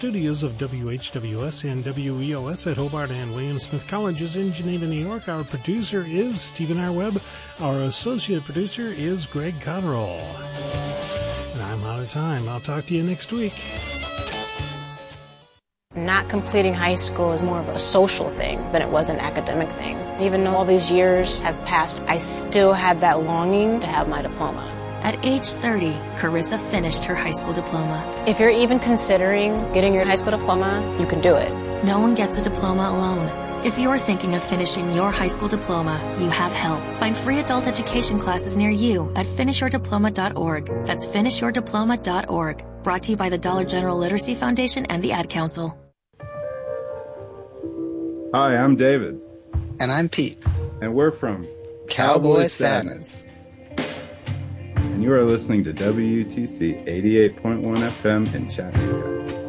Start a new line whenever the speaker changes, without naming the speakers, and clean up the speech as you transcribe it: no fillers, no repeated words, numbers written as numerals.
Studios of WHWS and WEOS at Hobart and William Smith Colleges in Geneva, New York. Our producer is Stephen R. Webb. Our associate producer is Greg Cotterall. And I'm out of time. I'll talk to you next week.
Not completing high school is more of a social thing than it was an academic thing. Even though all these years have passed, I still had that longing to have my diploma.
At age 30, Carissa finished her high school diploma.
If you're even considering getting your high school diploma, you can do it.
No one gets a diploma alone. If you're thinking of finishing your high school diploma, you have help. Find free adult education classes near you at finishyourdiploma.org. That's finishyourdiploma.org. Brought to you by the Dollar General Literacy Foundation and the Ad Council.
Hi, I'm David.
And I'm Pete.
And we're from
Cowboy Sadness.
And you are listening to WTC 88.1 FM in Chattanooga.